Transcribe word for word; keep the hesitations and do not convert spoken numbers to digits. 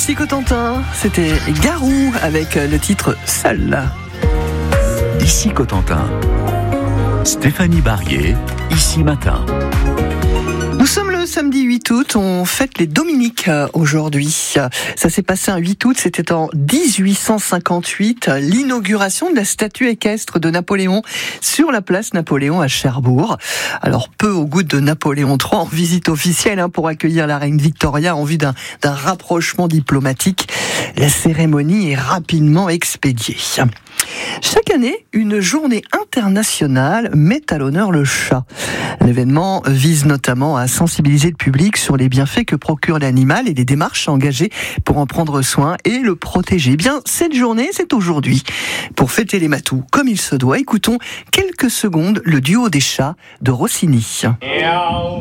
Ici Cotentin, c'était Garou avec le titre Seul. Ici Cotentin, Stéphanie Barrier, Ici Matin. Nous sommes le samedi huit août, on fête les Dominiques aujourd'hui. Ça s'est passé un huit août, c'était en dix-huit cent cinquante-huit, l'inauguration de la statue équestre de Napoléon sur la place Napoléon à Cherbourg. Alors peu au goût de Napoléon trois en visite officielle hein, pour accueillir la reine Victoria en vue d'un, d'un rapprochement diplomatique. La cérémonie est rapidement expédiée. Chaque année, une journée internationale met à l'honneur le chat. L'événement vise notamment à sensibiliser le public sur les bienfaits que procure l'animal et les démarches engagées pour en prendre soin et le protéger. Eh bien, cette journée, c'est aujourd'hui. Pour fêter les matous comme il se doit, écoutons quelques secondes le duo des chats de Rossini.